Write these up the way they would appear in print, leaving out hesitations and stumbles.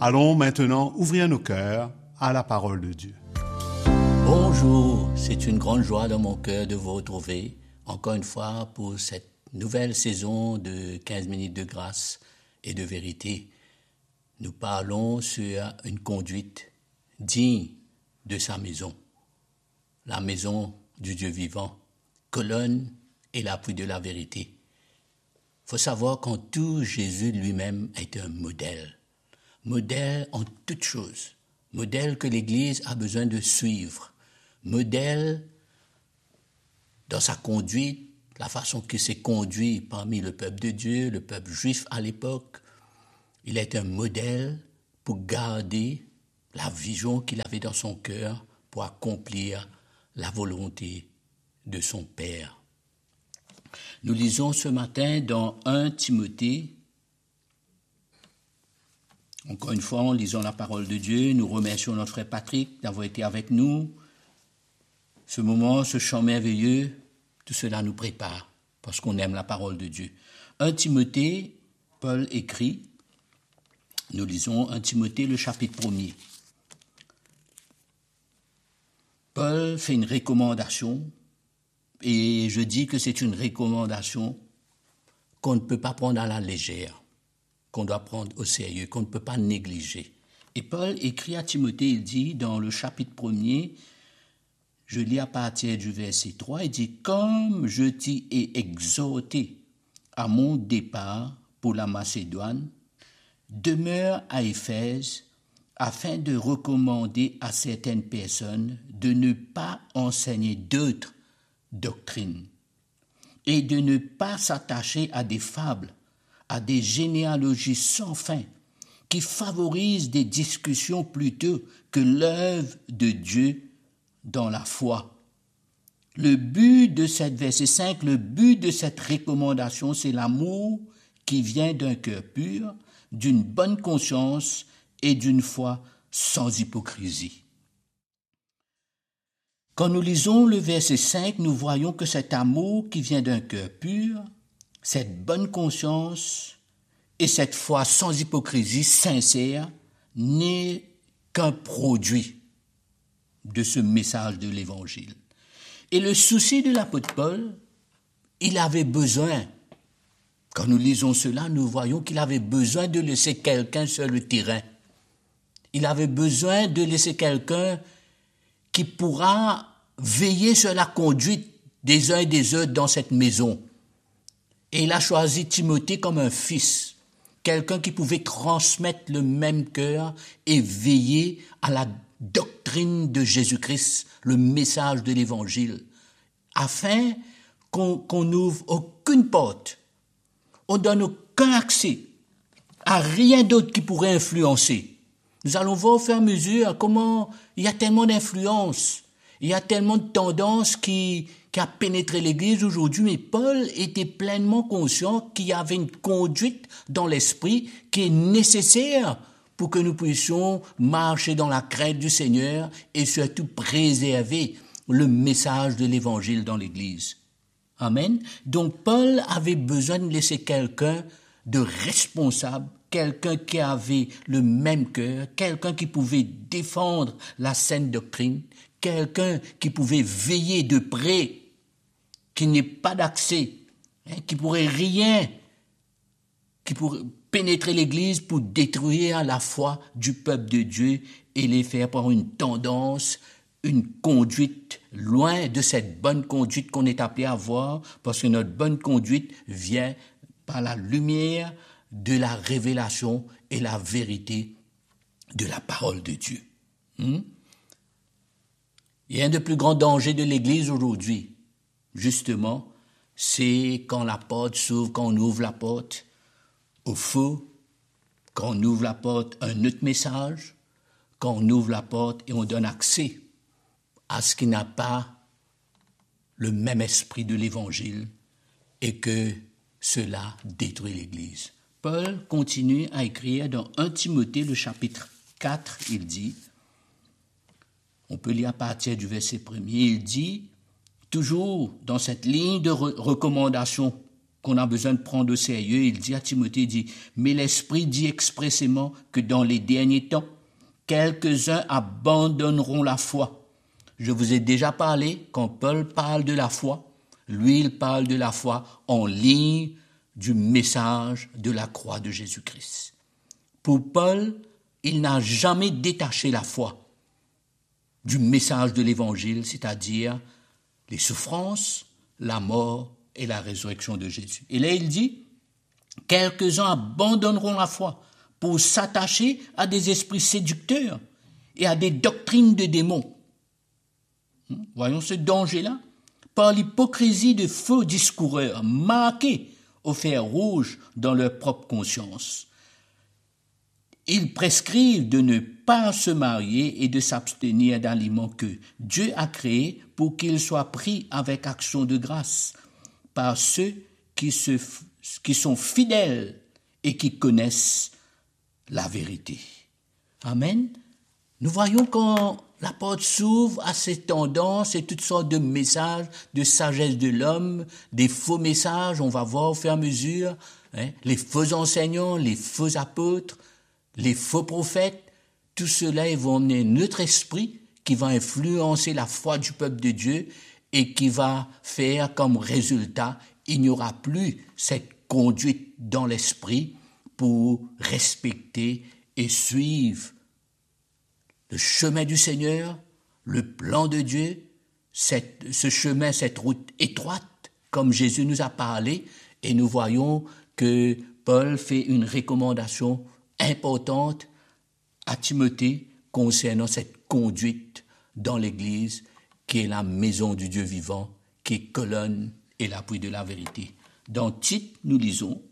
Allons maintenant ouvrir nos cœurs à la parole de Dieu. Bonjour, c'est une grande joie dans mon cœur de vous retrouver encore une fois pour cette nouvelle saison de 15 minutes de grâce et de vérité. Nous parlons sur une conduite digne de sa maison, la maison du Dieu vivant, colonne et l'appui de la vérité. Il faut savoir qu'en tout, Jésus lui-même est un modèle en toutes choses, modèle que l'Église a besoin de suivre, modèle dans sa conduite, la façon qu'il s'est conduit parmi le peuple de Dieu, le peuple juif à l'époque. Il est un modèle pour garder la vision qu'il avait dans son cœur pour accomplir la volonté de son Père. Nous lisons ce matin dans 1 Timothée. Encore une fois, en lisant la parole de Dieu, nous remercions notre frère Patrick d'avoir été avec nous. Ce moment, ce chant merveilleux, tout cela nous prépare parce qu'on aime la parole de Dieu. 1 Timothée, Paul écrit, nous lisons 1 Timothée, le chapitre 1er. Paul fait une recommandation, et je dis que c'est une recommandation qu'on ne peut pas prendre à la légère, qu'on doit prendre au sérieux, qu'on ne peut pas négliger. Et Paul écrit à Timothée, il dit dans le chapitre 1er, je lis à partir du verset 3, il dit « Comme je t'y ai exhorté à mon départ pour la Macédoine, demeure à Éphèse afin de recommander à certaines personnes de ne pas enseigner d'autres doctrines et de ne pas s'attacher à des fables, à des généalogies sans fin qui favorisent des discussions plutôt que l'œuvre de Dieu dans la foi. » Le but de cette verset 5, le but de cette recommandation, c'est l'amour qui vient d'un cœur pur, d'une bonne conscience et d'une foi sans hypocrisie. Quand nous lisons le verset 5, nous voyons que cet amour qui vient d'un cœur pur, cette bonne conscience et cette foi sans hypocrisie sincère n'est qu'un produit de ce message de l'Évangile. Et le souci de l'apôtre Paul, il avait besoin, quand nous lisons cela, nous voyons qu'il avait besoin de laisser quelqu'un sur le terrain. Il avait besoin de laisser quelqu'un qui pourra veiller sur la conduite des uns et des autres dans cette maison. Et il a choisi Timothée comme un fils, quelqu'un qui pouvait transmettre le même cœur et veiller à la doctrine de Jésus-Christ, le message de l'Évangile, afin qu'on n'ouvre aucune porte, on donne aucun accès à rien d'autre qui pourrait influencer. Nous allons voir au fur et à mesure comment il y a tellement d'influence, il y a tellement de tendances qui a pénétré l'Église aujourd'hui, mais Paul était pleinement conscient qu'il y avait une conduite dans l'esprit qui est nécessaire pour que nous puissions marcher dans la crainte du Seigneur et surtout préserver le message de l'Évangile dans l'Église. Amen. Donc Paul avait besoin de laisser quelqu'un de responsable, quelqu'un qui avait le même cœur, quelqu'un qui pouvait défendre la saine doctrine, quelqu'un qui pouvait veiller de près, qui n'ait pas d'accès, qui pourrait pénétrer l'Église pour détruire la foi du peuple de Dieu et les faire par une tendance, une conduite loin de cette bonne conduite qu'on est appelé à avoir, parce que notre bonne conduite vient par la lumière de la révélation et la vérité de la parole de Dieu. Il y a un des plus grands dangers de l'Église aujourd'hui, justement, c'est quand la porte s'ouvre, quand on ouvre la porte au faux, quand on ouvre la porte à un autre message, quand on ouvre la porte et on donne accès à ce qui n'a pas le même esprit de l'Évangile et que cela détruit l'Église. Paul continue à écrire dans 1 Timothée, le chapitre 4, il dit, on peut lire à partir du verset 1er, il dit, toujours dans cette ligne de recommandation qu'on a besoin de prendre au sérieux. Il dit à Timothée, il dit, mais l'Esprit dit expressément que dans les derniers temps, quelques-uns abandonneront la foi. Je vous ai déjà parlé, quand Paul parle de la foi, lui, il parle de la foi en ligne du message de la croix de Jésus-Christ. Pour Paul, il n'a jamais détaché la foi du message de l'Évangile, c'est-à-dire les souffrances, la mort et la résurrection de Jésus. Et là, il dit, quelques-uns abandonneront la foi pour s'attacher à des esprits séducteurs et à des doctrines de démons. Voyons ce danger-là. Par l'hypocrisie de faux discoureurs marqués au fer rouge dans leur propre conscience. Ils prescrivent de ne pas se marier et de s'abstenir d'aliments que Dieu a créés pour qu'ils soient pris avec action de grâce par ceux qui sont fidèles et qui connaissent la vérité. Amen. Nous voyons quand la porte s'ouvre à ces tendances et toutes sortes de messages de sagesse de l'homme, des faux messages, on va voir au fur et à mesure, les faux enseignants, les faux apôtres, les faux prophètes, tout cela, ils vont emmener notre esprit qui va influencer la foi du peuple de Dieu et qui va faire comme résultat, il n'y aura plus cette conduite dans l'esprit pour respecter et suivre le chemin du Seigneur, le plan de Dieu, ce chemin, cette route étroite, comme Jésus nous a parlé, et nous voyons que Paul fait une recommandation importante à Timothée concernant cette conduite dans l'Église qui est la maison du Dieu vivant, qui est colonne et l'appui de la vérité. Dans Tite, nous lisons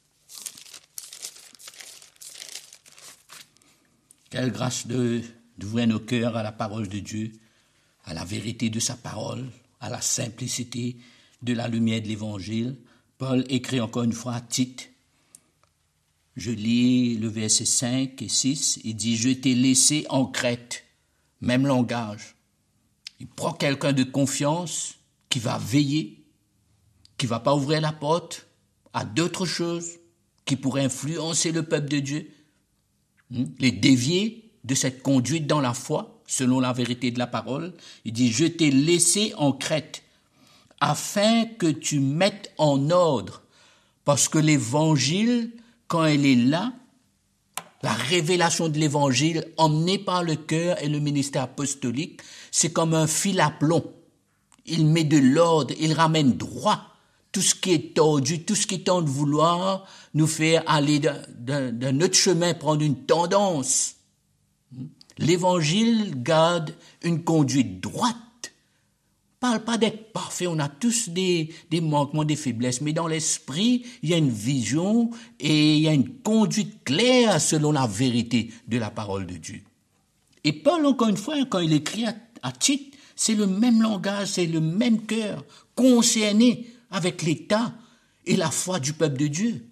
« Quelle grâce d'ouvrir nos cœurs à la parole de Dieu, à la vérité de sa parole, à la simplicité de la lumière de l'Évangile. » Paul écrit encore une fois à Tite. Je lis le verset 5 et 6, il dit « Je t'ai laissé en Crète », même langage. Il prend quelqu'un de confiance qui va veiller, qui ne va pas ouvrir la porte à d'autres choses qui pourraient influencer le peuple de Dieu, les dévier de cette conduite dans la foi, selon la vérité de la parole. Il dit « Je t'ai laissé en Crète, afin que tu mettes en ordre, parce que l'Évangile, quand elle est là, la révélation de l'Évangile emmenée par le cœur et le ministère apostolique, c'est comme un fil à plomb. Il met de l'ordre, il ramène droit tout ce qui est tordu, tout ce qui tente de vouloir nous faire aller d'un autre chemin, prendre une tendance. L'Évangile garde une conduite droite. On ne parle pas d'être parfait, on a tous des manquements, des faiblesses, mais dans l'esprit, il y a une vision et il y a une conduite claire selon la vérité de la parole de Dieu. Et Paul, encore une fois, quand il écrit à Tite, c'est le même langage, c'est le même cœur concerné avec l'état et la foi du peuple de Dieu.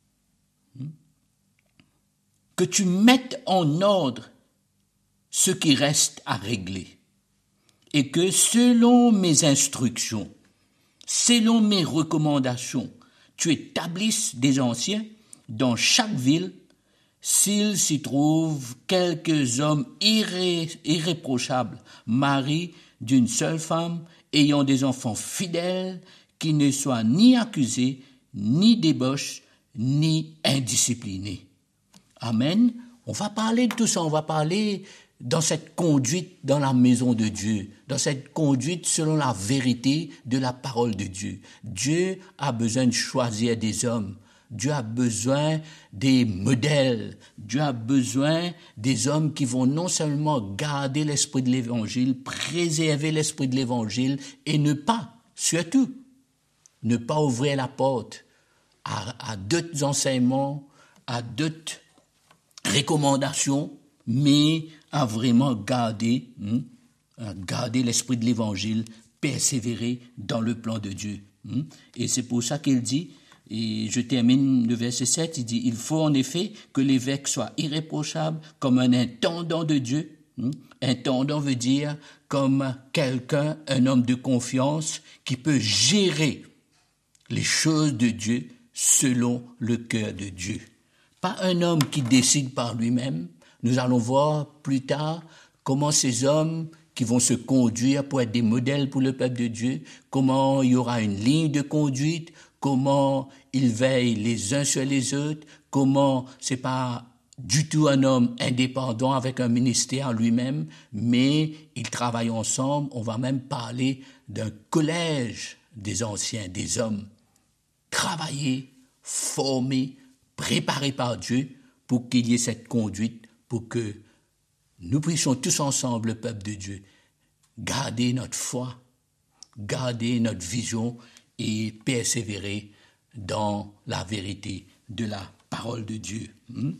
Que tu mettes en ordre ce qui reste à régler. Et que selon mes instructions, selon mes recommandations, tu établisses des anciens dans chaque ville, s'il s'y trouve quelques hommes irréprochables, maris d'une seule femme, ayant des enfants fidèles, qui ne soient ni accusés, ni débauches, ni indisciplinés. Amen. On va parler de tout ça, on va parler dans cette conduite dans la maison de Dieu, dans cette conduite selon la vérité de la parole de Dieu. Dieu a besoin de choisir des hommes. Dieu a besoin des modèles. Dieu a besoin des hommes qui vont non seulement garder l'esprit de l'Évangile, préserver l'esprit de l'Évangile et ne pas, surtout, ne pas ouvrir la porte à d'autres enseignements, à d'autres recommandations, mais à vraiment garder l'esprit de l'Évangile, persévérer dans le plan de Dieu. Et c'est pour ça qu'il dit, et je termine le verset 7, il dit « Il faut en effet que l'évêque soit irréprochable comme un intendant de Dieu. » Intendant veut dire comme quelqu'un, un homme de confiance qui peut gérer les choses de Dieu selon le cœur de Dieu. Pas un homme qui décide par lui-même. Nous allons voir plus tard comment ces hommes qui vont se conduire pour être des modèles pour le peuple de Dieu, comment il y aura une ligne de conduite, comment ils veillent les uns sur les autres, comment c'est pas du tout un homme indépendant avec un ministère lui-même, mais ils travaillent ensemble. On va même parler d'un collège des anciens, des hommes, travaillés, formés, préparés par Dieu pour qu'il y ait cette conduite, pour que nous puissions tous ensemble, le peuple de Dieu, garder notre foi, garder notre vision et persévérer dans la vérité de la parole de Dieu.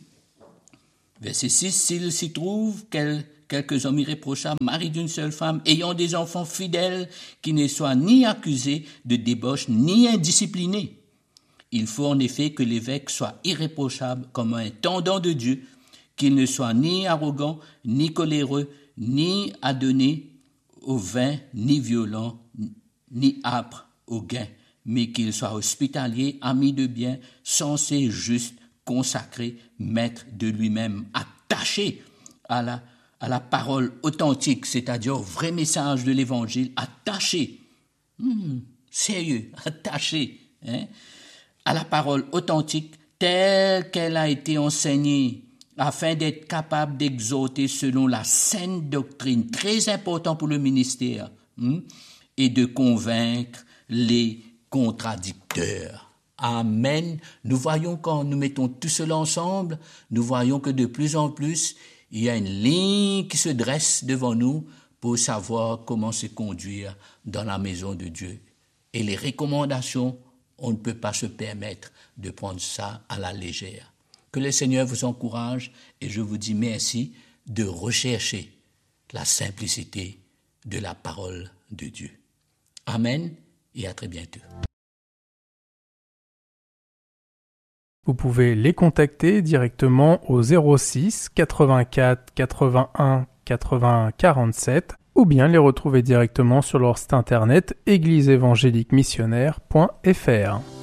Verset 6, s'il s'y trouve quelques hommes irréprochables, maris d'une seule femme, ayant des enfants fidèles, qui ne soient ni accusés de débauche, ni indisciplinés. Il faut en effet que l'évêque soit irréprochable comme un intendant de Dieu, qu'il ne soit ni arrogant, ni coléreux, ni adonné au vin, ni violent, ni âpre au gain, mais qu'il soit hospitalier, ami de bien, sensé, juste, consacré, maître de lui-même, attaché à la parole authentique, c'est-à-dire au vrai message de l'Évangile, attaché, sérieux, attaché, à la parole authentique telle qu'elle a été enseignée, afin d'être capable d'exhorter selon la saine doctrine, très important pour le ministère, et de convaincre les contradicteurs. Amen. Nous voyons quand nous mettons tout cela ensemble, nous voyons que de plus en plus, il y a une ligne qui se dresse devant nous pour savoir comment se conduire dans la maison de Dieu. Et les recommandations, on ne peut pas se permettre de prendre ça à la légère. Que le Seigneur vous encourage et je vous dis merci de rechercher la simplicité de la parole de Dieu. Amen et à très bientôt. Vous pouvez les contacter directement au 06 84 81 80 47 ou bien les retrouver directement sur leur site internet égliseévangéliquemissionnaire.fr.